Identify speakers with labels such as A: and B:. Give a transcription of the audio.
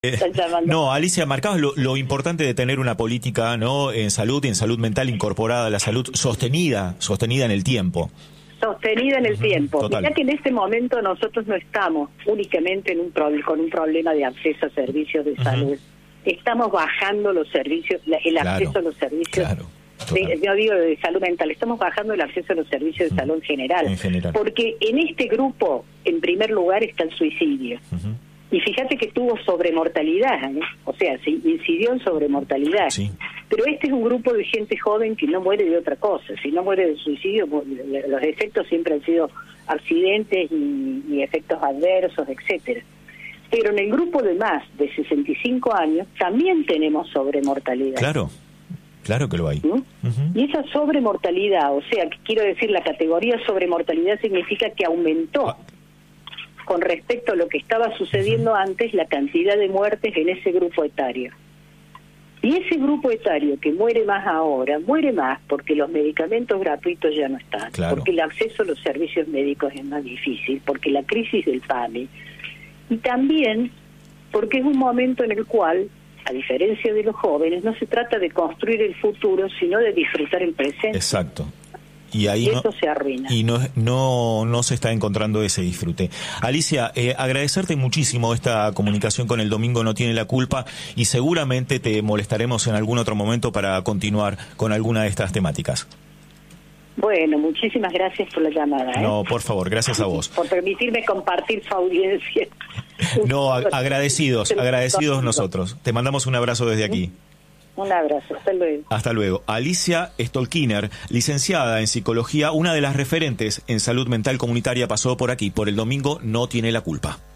A: están llamando.
B: No, Alicia, marcabas lo importante de tener una política, ¿no?, en salud y en salud mental incorporada a la salud sostenida en el tiempo.
A: Sostenida en el tiempo.
B: Total.
A: Mirá que en este momento nosotros no estamos únicamente con un problema de acceso a servicios de salud. Estamos bajando los servicios, el acceso a los servicios.
B: Claro.
A: Yo digo de salud mental, estamos bajando el acceso a los servicios de salud en general. Porque en este grupo, en primer lugar, está el suicidio. Y fíjate que tuvo sobremortalidad, ¿eh? O sea, se incidió en sobremortalidad.
B: Sí.
A: Pero este es un grupo de gente joven que no muere de otra cosa. Si no muere de suicidio, los efectos siempre han sido accidentes y efectos adversos, etcétera. Pero en el grupo de más de 65 años también tenemos sobremortalidad.
B: Claro que lo hay.
A: Y esa sobremortalidad, o sea, quiero decir, la categoría sobremortalidad significa que aumentó con respecto a lo que estaba sucediendo antes la cantidad de muertes en ese grupo etario. Y ese grupo etario que muere más ahora, muere más porque los medicamentos gratuitos ya no están, porque el acceso a los servicios médicos es más difícil, porque la crisis del PAMI, y también porque es un momento en el cual, a diferencia de los jóvenes, no se trata de construir el futuro, sino de disfrutar el presente.
B: Exacto. Y ahí
A: eso se arruina.
B: Y no se está encontrando ese disfrute. Alicia, agradecerte muchísimo esta comunicación con El Domingo No Tiene la Culpa, y seguramente te molestaremos en algún otro momento para continuar con alguna de estas temáticas.
A: Bueno, muchísimas gracias por la llamada.
B: No, por favor, gracias a vos.
A: Por permitirme compartir su audiencia.
B: No, agradecidos nosotros. Te mandamos un abrazo desde aquí.
A: Un abrazo, hasta luego.
B: Hasta luego. Alicia Stolkiner, licenciada en psicología, una de las referentes en salud mental comunitaria, pasó por aquí, por El Domingo No Tiene la Culpa.